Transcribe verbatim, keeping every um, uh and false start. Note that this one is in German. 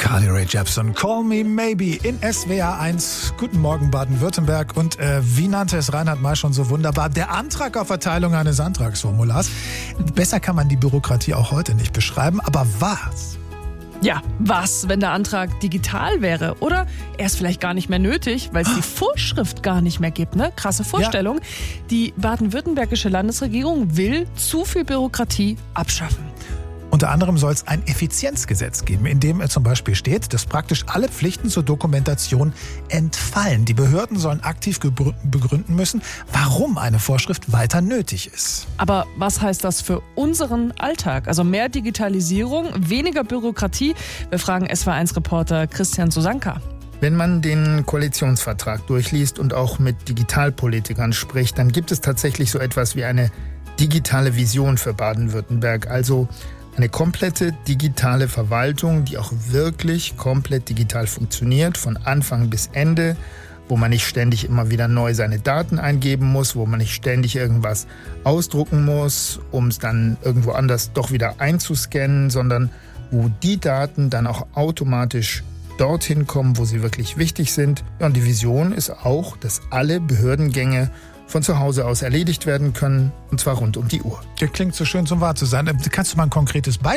Carly Rae Jepsen, Call Me Maybe in S W R eins. Guten Morgen Baden-Württemberg. Und äh, wie nannte es Reinhard May schon so wunderbar, der Antrag auf Erteilung eines Antragsformulars. Besser kann man die Bürokratie auch heute nicht beschreiben, aber was? Ja, was, wenn der Antrag digital wäre? Oder er ist vielleicht gar nicht mehr nötig, weil es die Vorschrift gar nicht mehr gibt. Ne? Krasse Vorstellung. Ja. Die baden-württembergische Landesregierung will zu viel Bürokratie abschaffen. Unter anderem soll es ein Effizienzgesetz geben, in dem zum Beispiel steht, dass praktisch alle Pflichten zur Dokumentation entfallen. Die Behörden sollen aktiv begründen müssen, warum eine Vorschrift weiter nötig ist. Aber was heißt das für unseren Alltag? Also mehr Digitalisierung, weniger Bürokratie? Wir fragen S W R eins Reporter Christian Susanka. Wenn man den Koalitionsvertrag durchliest und auch mit Digitalpolitikern spricht, dann gibt es tatsächlich so etwas wie eine digitale Vision für Baden-Württemberg. Also eine komplette digitale Verwaltung, die auch wirklich komplett digital funktioniert, von Anfang bis Ende, wo man nicht ständig immer wieder neu seine Daten eingeben muss, wo man nicht ständig irgendwas ausdrucken muss, um es dann irgendwo anders doch wieder einzuscannen, sondern wo die Daten dann auch automatisch dorthin kommen, wo sie wirklich wichtig sind. Ja, und die Vision ist auch, dass alle Behördengänge von zu Hause aus erledigt werden können, und zwar rund um die Uhr. Das klingt so schön zum wahr zu sein. Kannst du mal ein konkretes Beispiel